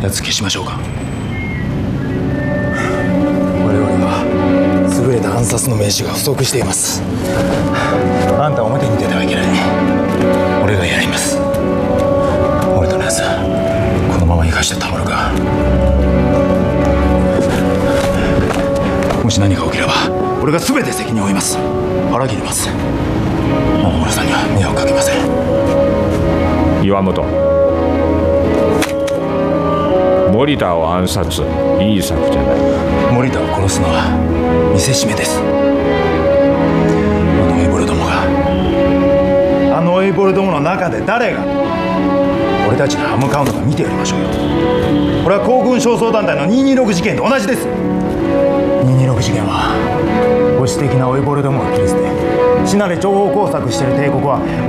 やつ消しましょうか。 我々は優れた暗殺の名手が不足しています。あんたは表に出てはいけない。俺がやります。俺とのやつこのまま生かしてたまるか。もし何か起きれば俺が全て責任を負います。腹切ります。野々村さんには迷惑かけません。 岩本、森田を暗殺、いい策じゃない。 森田を殺すのは見せしめです。あのエイボルどもが、あのエイボルどもの中で誰が俺たちに歯向かうのか見てやりましょうよ。これは皇軍焦燥団体の226事件と同じです。226事件は保守的な老いぼれどもが切り捨て、死なれ諜報工作している帝国は